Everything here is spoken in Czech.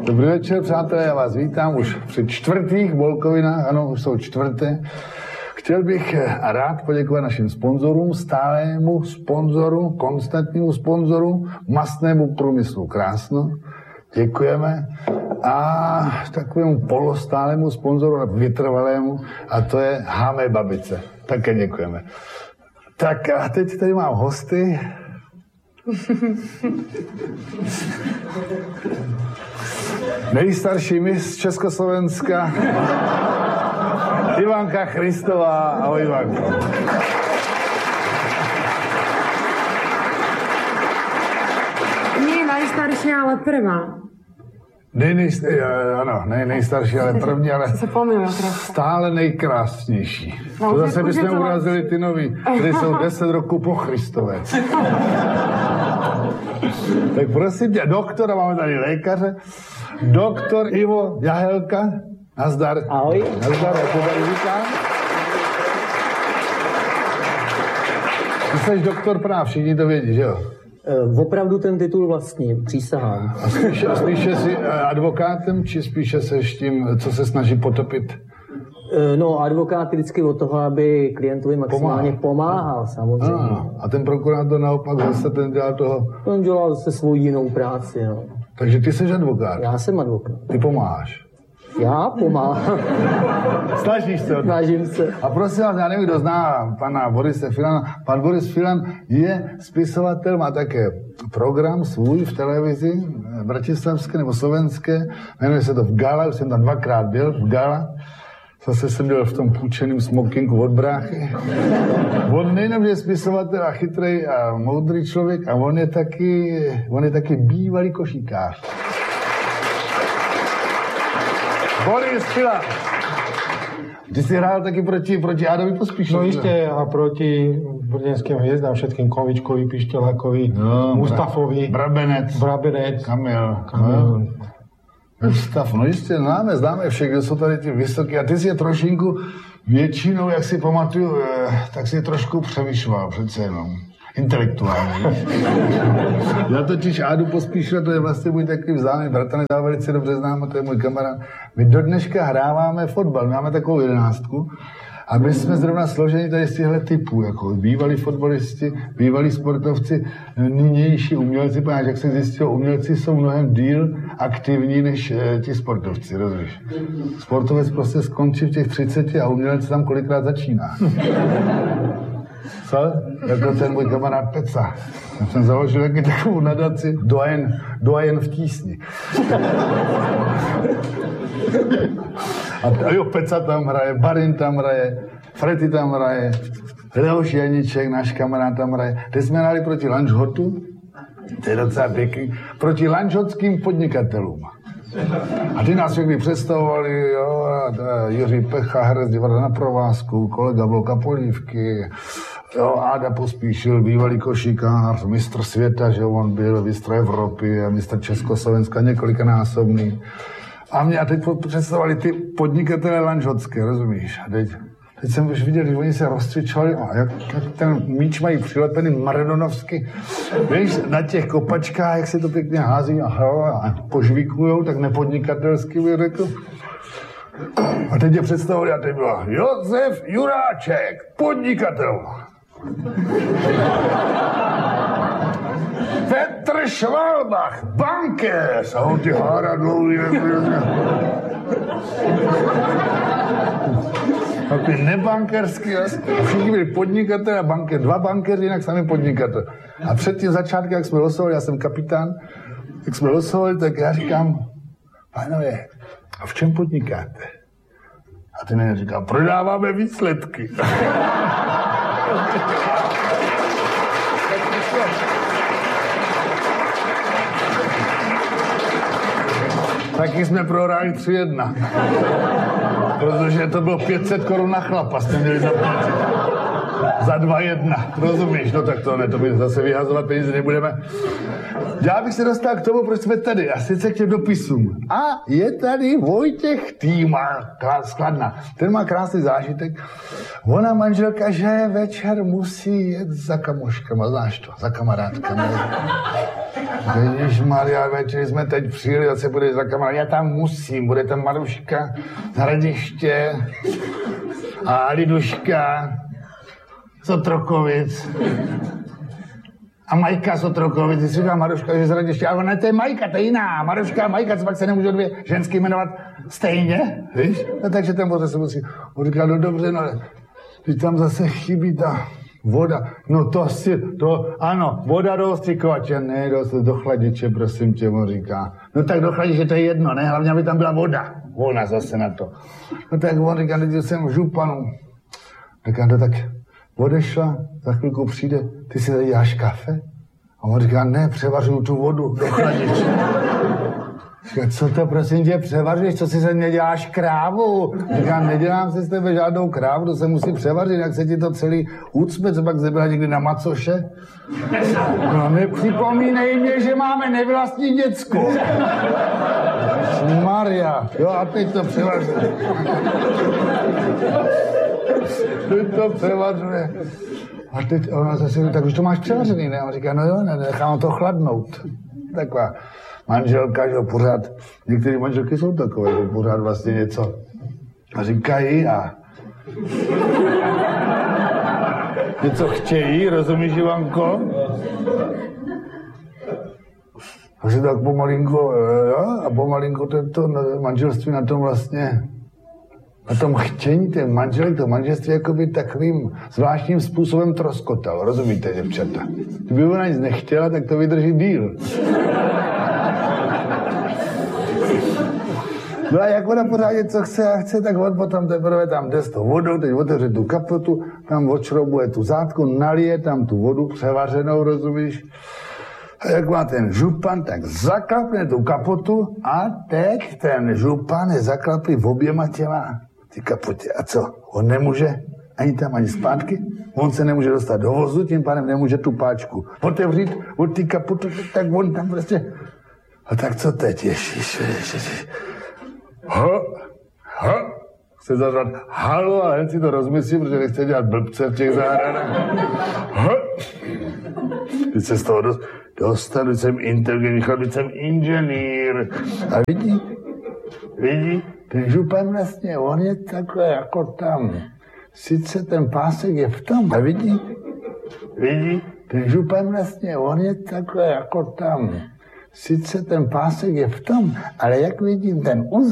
Dobrý večer, přátelé, já vás vítám už při čtvrtých Bolkovinách, ano, už jsou čtvrté. Chtěl bych rád poděkovat našim sponzorům, stálému sponzoru, konstantnímu sponzoru, mastnému průmyslu Krásno. Děkujeme. A takovému polostálému sponzoru, vytrvalému, a to je Hámé Babice. Také děkujeme. Tak a teď tady mám hosty. Nejstarší miss Československa Ivanka Christová. Ahoj, Ivanko. Nie najstarší, ale prvá. Nejstarší, ale první, ale stále nejkrásnější. No, to zase bychom urazili ty noví, kteří jsou 10 roků po Christové. Tak prosím tě, doktora, máme tady lékaře, doktor Ivo Jahelka. Nazdar. Ahoj. Nazdar, já to tady vítám. Ty jsi doktor práv, všichni to vědí, že jo? Opravdu ten titul vlastním, přísahám. A spíše jsi advokátem, či spíše seš tím, co se snaží potopit? No, advokát je vždycky od toho, aby klientovi maximálně pomáhal, samozřejmě. A ten prokurátor naopak zase ten dělá toho... On dělá zase svou jinou práci, no. Takže ty jsi advokát? Já jsem advokát. Ty pomáháš? Já pomáhám. Snažíš se? Snažím se. A prosím vás, já nevím, kdo zná pana Borise Filana. Pan Boris Filan je spisovatel, má také program svůj v televizi, bratislavské nebo slovenské. Jmenuje se to V Gala, už jsem tam 2krát byl, V Gala. Zase jsem byl v tom půjčeným smokinku od bráchy. On nejenom je spisovatel a chytrej a moudrý člověk, a on je taky bývalý košíkář. Boris Filan. Ty si hrál taky proti Ádovi Pospíšilovi. No isté, a proti brněnským hviezdám, všetkým Kovičkovi, Pišťalákovi, Mustafovi. Brabenec. Kamil. Mustaf, no jistě, známe všech, kdo jsou tady ty vysoký. A ty si je trošinku většinou, jak si pamatuju, tak si je trošku převyšoval přece jenom. Intelektuální. Já totiž Ádu Pospíšila, to je vlastně můj takový vzájemný bratranec, já velice dobře znám, a to je můj kamarád. My do dneška hráváme fotbal, máme takovou 11. A my jsme zrovna složeni tady z těchto typů, jako bývalí fotbalisti, bývalí sportovci, nynější umělci, protože jak se zjistilo, umělci jsou mnohem díl aktivní než ti sportovci, rozumíš? Sportovec prostě skončí v těch 30 a umělec tam kolikrát začíná. Co? Jako ten můj kamarád Peca. Já jsem založil taky takovou nadaci Doyen v tísni. A jo, Peca tam hraje, Barin tam hraje, Frety tam hraje, Leoš Janíček, náš kamarád tam hraje. Teď jsme hráli proti Lanžhotu, to je docela pěkný, proti lanžhotským podnikatelům. A ty nás všechny představovali, jo, Jiří Pecha, herec divadla Na provázku, kolega Volka Polívky, jo, Áda Pospíšil, bývalý košíkář, mistr světa, že on byl, mistr Evropy a mistr Československa, několikanásobný. A teď představovali ty podnikatele lanžhotské, rozumíš? A teď jsem už viděl, že oni se rozcvičovali, a jak ten míč mají přilepený maradonovsky, víš, na těch kopačkách, jak se to pěkně hází a požvíkujou, tak nepodnikatelsky bych řekl. A teď je představovali, a teď byla Josef Juráček, podnikatel. Petr Švalbach, bankéř. A on ty hára dlouhý. A ty nebankerský. A všichni byli podnikatelé a bankéři. 2 bankéři, jinak sami podnikatel. A před tím začátkem, jak jsme losovali, já jsem kapitán, jak jsme losovali, tak já říkám, pánové, a v čem podnikáte? A ten říká, prodáváme výsledky. Taky jsme prohráli 3-1. Protože to bylo 500 korun na chlapa, jsme měli zaplatit. Za 2-1, rozumíš? No tak to ne, to my zase vyhazovat peníze nebudeme. Já bych se dostal k tomu, proč jsme tady, a sice k těm dopisům. A je tady Vojtěch Týma z Kladna. Ten má krásný zážitek. Ona manželka, že večer musí jet za kamoškama, znáš to, za kamarádkama. Ježišmarja, večer jsme teď přijeli, zase bude za kamarádkama. Já tam musím, bude tam Maruška z Hradiště a Liduška z Otrokovic. A Majka z Otrokovic, ty si říká Maruška, že z Hradiště, ale ne, to je Majka, to je jiná. Maruška a Majka, co pak se nemůžou dvě žensky jmenovat stejně, víš? No, takže ten pořád se musí, on říká, no dobře, no, když tam zase chybí ta voda, no ano, voda do ostřikovače, ne, do chladiče, prosím tě, on říká. No tak do chladiče to je jedno, ne, hlavně aby tam byla voda. Ona zase na to. No tak on říká, teď jsem v županu. Říká, no tak odešla, za chvilku přijde, ty si tady děláš kafe? A on říká, ne, převařuju tu vodu do chladiče. Říká, co to prosím tě převaříš, co si se mě děláš krávu? Říká, nedělám si s tebe žádnou krávu, to se musí převařit, jak se ti to celý ucpe, co pak zbyla někdy na macoše. No nepřipomínej mě, že máme nevlastní děcko. Maria, jo a teď to převařuje. Teď to převařuje. A teď ona zase, tak už to máš převařený, ne? A on říká, no jo, nechám to chladnout. Taková manželka, že pořád, některé manželky jsou takové, že pořád vlastně něco a říkají a něco chtějí, rozumíš, Ivanko? A že tak pomalinku, jo, a pomalinku to manželství na tom vlastně, na tom chtění těch manželek, to manželství jakoby takovým zvláštním způsobem troskotalo, rozumíte, děvčata? Kdyby ona nic nechtěla, tak to vydrží díl. No a jak ona pořád něco chce a chce, tak on potom teprve tam jde s tou vodou, teď otevře tu kapotu, tam odšroubuje tu zátku, nalije tam tu vodu převařenou, rozumíš? A jak má ten župan, tak zaklapne tu kapotu a teď ten župan je zaklapný v oběma těma ty kapotě. A co? On nemůže ani tam, ani zpátky? On se nemůže dostat do vozu, tím pádem nemůže tu páčku otevřít od ty kapotu, tak on tam prostě... A tak co teď? Ježiš. Chce zařvat halo, ale jen si to rozmyslí, protože nechce dělat blbce v těch zahradách. Teď se z toho dostanu, jsem inteligentní, jsem inženýr. A vidí, ten župan vlastně, on je takhle jako tam. Sice ten pásek je v tom, a vidí, ten župan vlastně, on je takhle jako tam. Sice ten pásek je v tom, ale jak vidím ten